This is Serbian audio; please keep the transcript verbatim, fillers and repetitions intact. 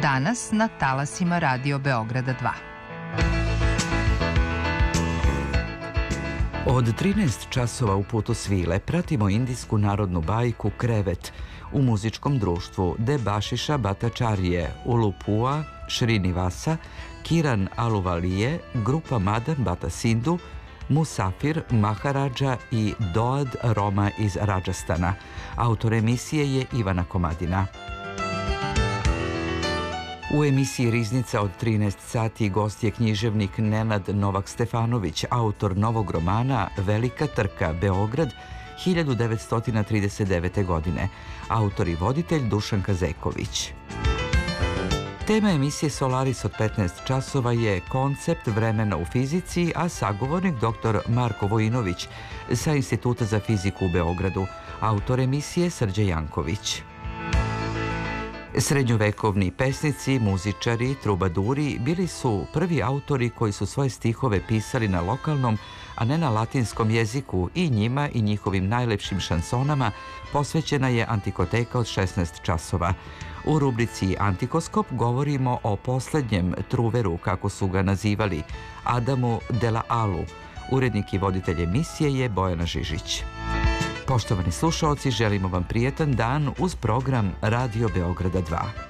danas na talasima Radio Beograda dva. Od trinaest časova u Putu svile pratimo indijsku narodnu bajku Krevet u muzičkom društvu Debashiša Bhattacharya, Ulupua Srinivasa, Kiran Aluvalije, grupa Madan Bata Sindhu, Musafir Maharaja i Doad Roma iz Rajasthana. Autor emisije je Ivana Komadina. U emisiji Riznica od trinaest sati gost je književnik Nenad Novak Stefanović, autor novog romana Velika trka Beograd hiljadu devetsto trideset devete. godine, autor i voditelj Dušan Kazeković. Tema emisije Solaris od petnaest časova je koncept vremena u fizici, a sagovornik dr Marko Vojinović sa Instituta za fiziku u Beogradu, autor emisije Srđe Janković. Srednjovekovni pesnici, muzičari, trubaduri bili su prvi autori koji su svoje stihove pisali na lokalnom, a ne na latinskom jeziku, i njima i njihovim najlepšim šansonama posvećena je Antikoteka od šesnaest časova. U rubrici Antikoskop govorimo o poslednjem truveru, kako su ga nazivali, Adamu de la Alu. Urednik i voditelj emisije je Bojana Žižić. Poštovani slušaoci, želimo vam prijetan dan uz program Radio Beograda dva.